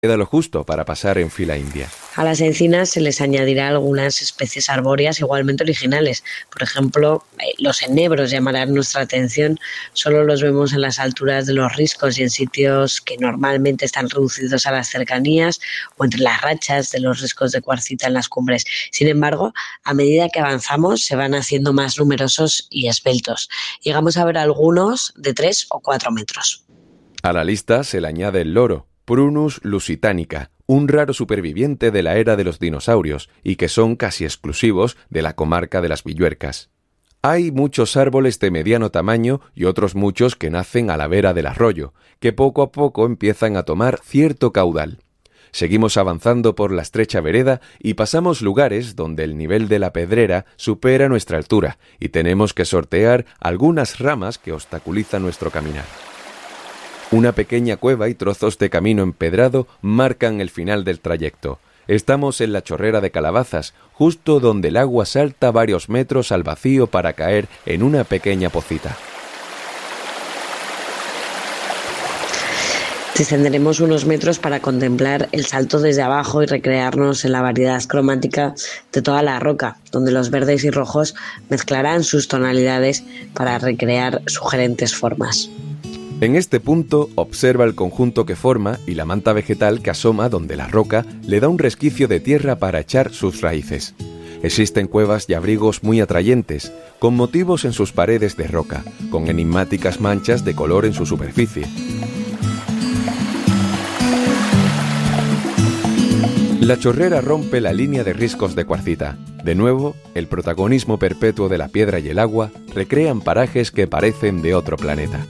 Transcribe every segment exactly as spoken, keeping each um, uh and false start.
queda lo justo para pasar en fila india. A las encinas se les añadirá algunas especies arbóreas igualmente originales. Por ejemplo, los enebros llamarán nuestra atención. Solo los vemos en las alturas de los riscos y en sitios que normalmente están reducidos a las cercanías o entre las rachas de los riscos de cuarcita en las cumbres. Sin embargo, a medida que avanzamos se van haciendo más numerosos y esbeltos. Llegamos a ver algunos de tres o cuatro metros. A la lista se le añade el loro, Prunus lusitanica, un raro superviviente de la era de los dinosaurios y que son casi exclusivos de la comarca de las Villuercas. Hay muchos árboles de mediano tamaño y otros muchos que nacen a la vera del arroyo, que poco a poco empiezan a tomar cierto caudal. Seguimos avanzando por la estrecha vereda y pasamos lugares donde el nivel de la pedrera supera nuestra altura y tenemos que sortear algunas ramas que obstaculizan nuestro caminar. Una pequeña cueva y trozos de camino empedrado marcan el final del trayecto. Estamos en la chorrera de Calabazas, justo donde el agua salta varios metros al vacío para caer en una pequeña pocita. Descenderemos unos metros para contemplar el salto desde abajo y recrearnos en la variedad cromática de toda la roca, donde los verdes y rojos mezclarán sus tonalidades para recrear sugerentes formas. En este punto observa el conjunto que forma y la manta vegetal que asoma donde la roca le da un resquicio de tierra para echar sus raíces. Existen cuevas y abrigos muy atrayentes, con motivos en sus paredes de roca, con enigmáticas manchas de color en su superficie. La chorrera rompe la línea de riscos de cuarcita. De nuevo, el protagonismo perpetuo de la piedra y el agua recrean parajes que parecen de otro planeta.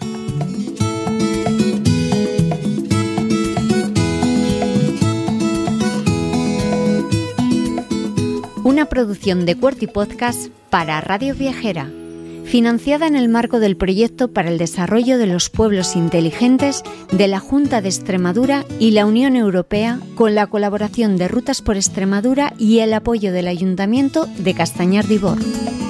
Una producción de Cuerty Podcast para Radio Viajera, financiada en el marco del Proyecto para el Desarrollo de los Pueblos Inteligentes de la Junta de Extremadura y la Unión Europea, con la colaboración de Rutas por Extremadura y el apoyo del Ayuntamiento de Castañar de Ibor.